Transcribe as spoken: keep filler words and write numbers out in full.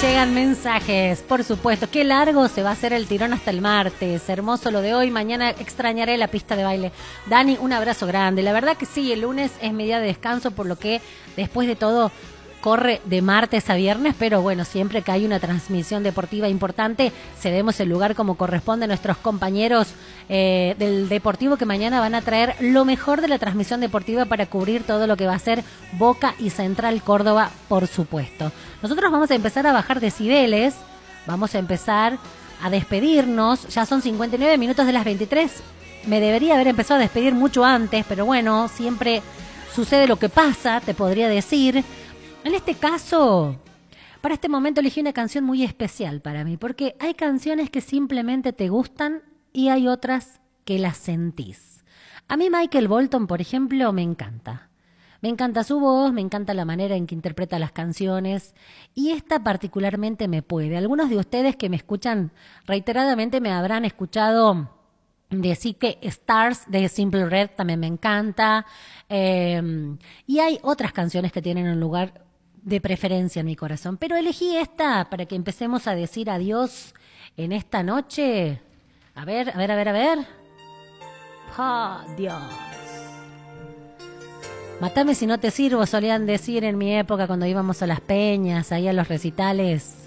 llegan mensajes, por supuesto. Qué largo se va a hacer el tirón hasta el martes. Hermoso lo de hoy. Mañana extrañaré la pista de baile. Dani, un abrazo grande. La verdad que sí, el lunes es mi día de descanso, por lo que después de todo corre de martes a viernes, pero bueno, siempre que hay una transmisión deportiva importante, cedemos el lugar como corresponde a nuestros compañeros eh, del Deportivo, que mañana van a traer lo mejor de la transmisión deportiva para cubrir todo lo que va a ser Boca y Central Córdoba, por supuesto. Nosotros vamos a empezar a bajar decibeles, vamos a empezar a despedirnos, ya son cincuenta y nueve minutos de las veintitrés, me debería haber empezado a despedir mucho antes, pero bueno, siempre sucede lo que pasa, te podría decir. En este caso, para este momento elegí una canción muy especial para mí, porque hay canciones que simplemente te gustan y hay otras que las sentís. A mí Michael Bolton, por ejemplo, me encanta. Me encanta su voz, me encanta la manera en que interpreta las canciones y esta particularmente me puede. Algunos de ustedes que me escuchan reiteradamente me habrán escuchado decir que Stars de Simple Red también me encanta. Eh, y hay otras canciones que tienen un lugar de preferencia en mi corazón, pero elegí esta para que empecemos a decir adiós en esta noche. A ver, a ver, a ver, a ver. ¡Oh, Dios! Matame si no te sirvo, solían decir en mi época cuando íbamos a las peñas, ahí a los recitales.